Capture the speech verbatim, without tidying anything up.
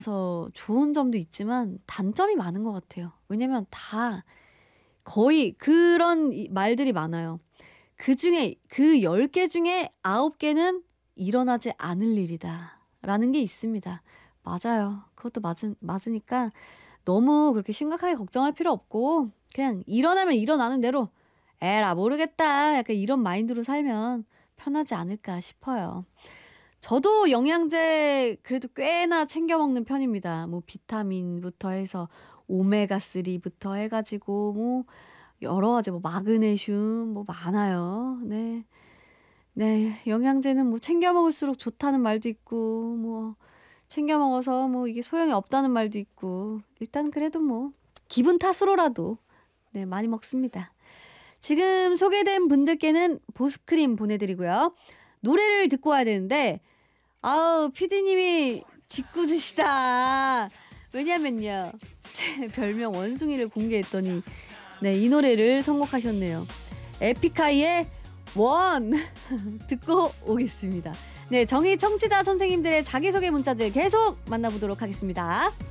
그래서 좋은 점도 있지만 단점이 많은 것 같아요. 왜냐면 다 거의 그런 이 말들이 많아요. 그중에 그 열 개 중에 아홉 개는 일어나지 않을 일이다라는 게 있습니다. 맞아요. 그것도 맞은 맞으니까 너무 그렇게 심각하게 걱정할 필요 없고 그냥 일어나면 일어나는 대로 '에라 모르겠다.' 약간 이런 마인드로 살면 편하지 않을까 싶어요. 저도 영양제 그래도 꽤나 챙겨 먹는 편입니다. 뭐 비타민부터 해서 오메가쓰리부터 해 가지고 뭐 여러 가지 뭐 마그네슘 뭐 많아요. 네. 네. 영양제는 뭐 챙겨 먹을수록 좋다는 말도 있고 뭐 챙겨 먹어서 뭐 이게 소용이 없다는 말도 있고 일단 그래도 뭐 기분 탓으로라도 네 많이 먹습니다. 지금 소개된 분들께는 보습크림 보내드리고요. 노래를 듣고 와야 되는데 아우 피디님이 짓궂으시다. 왜냐면요. 제 별명 원숭이를 공개했더니 네 이 노래를 선곡하셨네요. 에픽하이의 원 듣고 오겠습니다. 네 정의 청취자 선생님들의 자기소개 문자들 계속 만나보도록 하겠습니다.